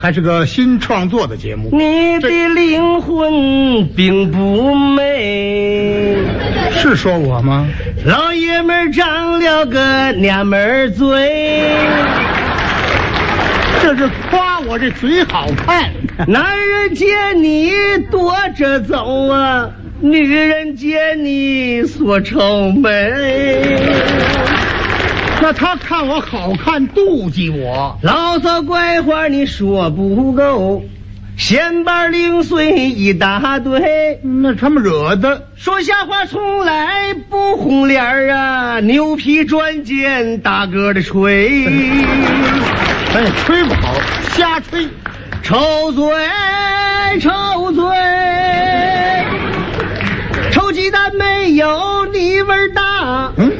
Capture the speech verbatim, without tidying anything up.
还是个新创作的节目。 你的灵魂并不美， 是说我吗？ 老爷们儿长了个娘们儿嘴， 这是夸我这嘴好看。 男人见你躲着走啊，女人见你锁愁眉。 那他看我好看，妒忌我， 牢骚怪话你说不够，闲板零碎一大堆， 那他们惹的。 说瞎话从来不红脸儿啊，牛皮转肩大个的吹。 哎，吹不好，瞎吹， 臭嘴臭嘴，臭鸡蛋没有你味儿大。 嗯。